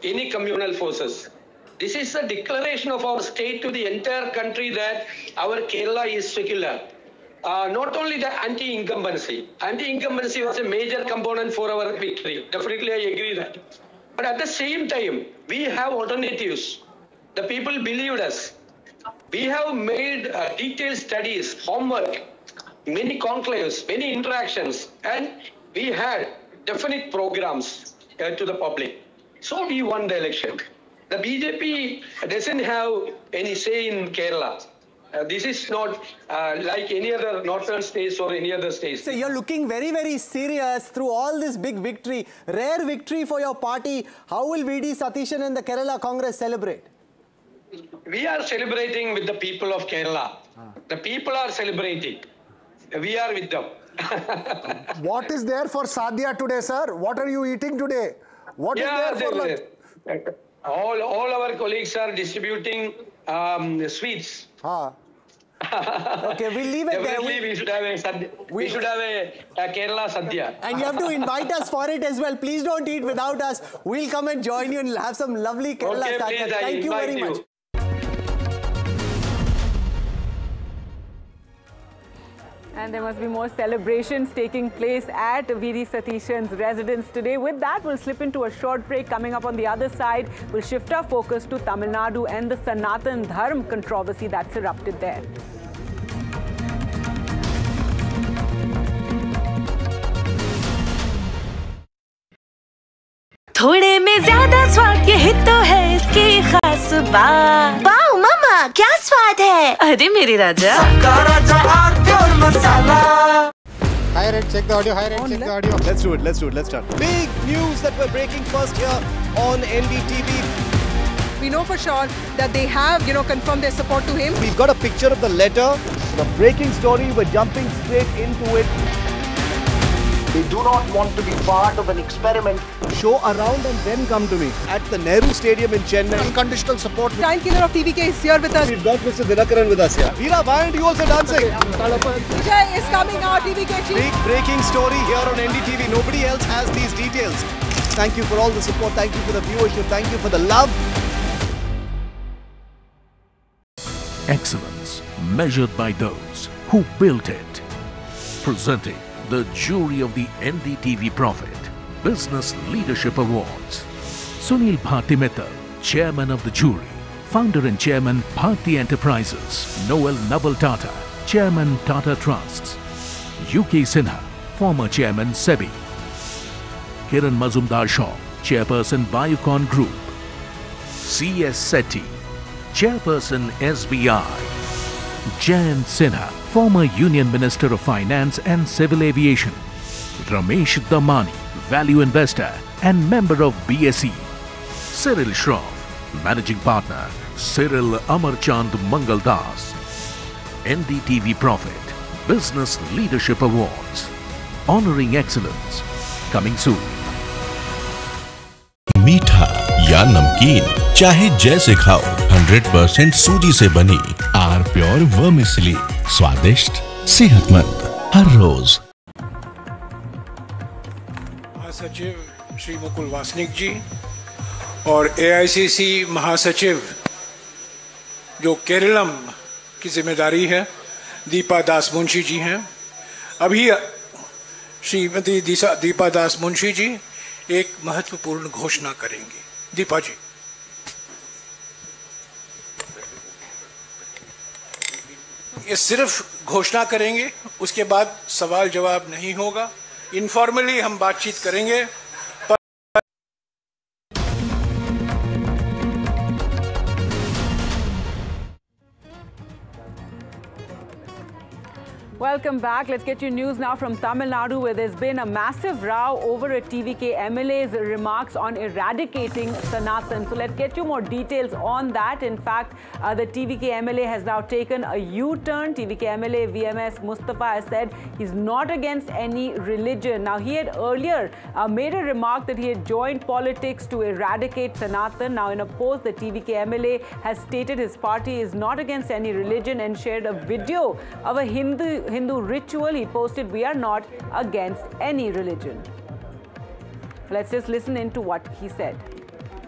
any communal forces. This is a declaration of our state to the entire country that our Kerala is secular. Not only the anti-incumbency. Anti-incumbency was a major component for our victory. Definitely, I agree that. But at the same time, we have alternatives. The people believed us. We have made detailed studies, homework, many conclaves, many interactions, and we had definite programs to the public. So we won the election. The BJP doesn't have any say in Kerala. This is not like any other northern states or any other states. So you're looking very, very serious through all this big victory, rare victory for your party. How will V.D. Satheeshan and the Kerala Congress celebrate? We are celebrating with the people of Kerala. The people are celebrating. We are with them. What is there for Sadhya today, sir? What are you eating today? What is there for lunch? All our colleagues are distributing sweets. Okay, we'll leave it there. We should have a Kerala Sadhya. And you have to invite us for it as well. Please don't eat without us. We'll come and join you and have some lovely Kerala Sadhya. Thank you very much. And there must be more celebrations taking place at V.D. Satheeshan's residence today. With that, we'll slip into a short break. Coming up on the other side, we'll shift our focus to Tamil Nadu and the Sanatan Dharma controversy that's erupted there. थोड़े में ज्यादा स्वाद यही तो है इसकी खास बात। वाओ मामा क्या स्वाद है? अरे मेरे राजा Hi Red, check the audio. Hi Red, check the audio. Let's do it. Let's start. Big news that we're breaking first here on NDTV. We know for sure that they have, confirmed their support to him. We've got a picture of the letter, the breaking story. We're jumping straight into it. They do not want to be part of an experiment. Show around and then come to me at the Nehru Stadium in Chennai. Unconditional support. Time killer of TVK is here with us. We've got Mr. Dinakaran with us here. Veera, why aren't you also dancing? Vijay is coming out, TVK chief. Big breaking story here on NDTV. Nobody else has these details. Thank you for all the support. Thank you for the viewership. Thank you for the love. Excellence measured by those who built it. Presenting the jury of the NDTV Profit Business Leadership Awards. Sunil Bharti Mittal, Chairman of the jury. Founder and Chairman, Bharti Enterprises. Noel Naval Tata, Chairman, Tata Trusts. UK Sinha, former Chairman, SEBI. Kiran Mazumdar Shaw, Chairperson, Biocon Group. C.S. Sethi, Chairperson, SBI. Jayant Sinha, former Union Minister of Finance and Civil Aviation. Ramesh Damani, value investor and member of BSE. Cyril Shroff, Managing Partner, Cyril Amarchand Mangaldas. NDTV Profit Business Leadership Awards. Honoring excellence. Coming soon. मीठा या नमकीन चाहे जैसे खाओ 100% सूजी से बनी are pure vermicelli स्वादिष्ट सेहतमंद हर रोज। महासचिव श्री मुकुल वासनिक जी और AICC महासचिव जो केरलम की जिम्मेदारी है दीपा दास मुंशी जी हैं। अभी श्रीमती दीपा दास मुंशी जी एक महत्वपूर्ण घोषणा करेंगी। दीपा जी। ये सिर्फ घोषणा करेंगे, उसके बाद सवाल जवाब नहीं होगा। इनफॉर्मली हम बातचीत करेंगे। Welcome back. Let's get your news now from Tamil Nadu, where there's been a massive row over a TVK MLA's remarks on eradicating Sanatan. So let's get you more details on that. In fact, the TVK MLA has now taken a U-turn. TVK MLA VMS Mustafa has said he's not against any religion. Now, he had earlier made a remark that he had joined politics to eradicate Sanatan. Now, in a post, the TVK MLA has stated his party is not against any religion and shared a video of a Hindu ritual. He posted, "We are not against any religion." Let's just listen into what he said.